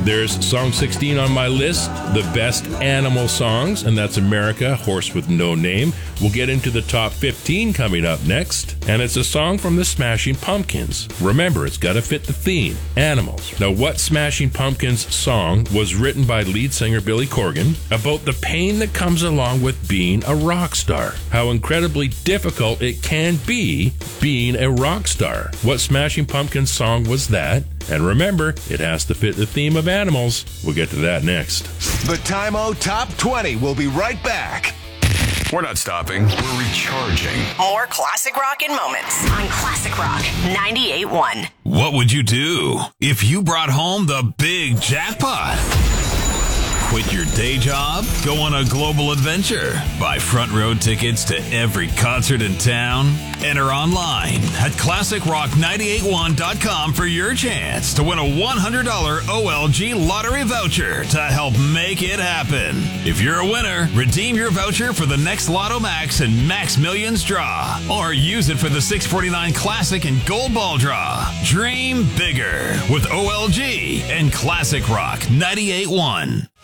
There's song 16 on my list, the best animal songs, and that's America, Horse with No Name. We'll get into the top 15 coming up next, and it's a song from the Smashing Pumpkins. Remember, it's got to fit the theme, animals. Now, what Smashing Pumpkins song was written by lead singer Billy Corgan about the pain that comes along with being a rock star? How incredibly difficult it can be being a rock star. What Smashing Pumpkins song was that? And remember, it has to fit the theme of animals. We'll get to that next. The Time-O Top 20 will be right back. We're not stopping. We're recharging. More classic rock in moments on Classic Rock 98.1. What would you do if you brought home the big jackpot? Quit your day job? Go on a global adventure? Buy front row tickets to every concert in town? Enter online at ClassicRock981.com for your chance to win a $100 OLG lottery voucher to help make it happen. If you're a winner, redeem your voucher for the next Lotto Max and Max Millions draw, or use it for the 649 Classic and Gold Ball draw. Dream bigger with OLG and Classic Rock 98.1.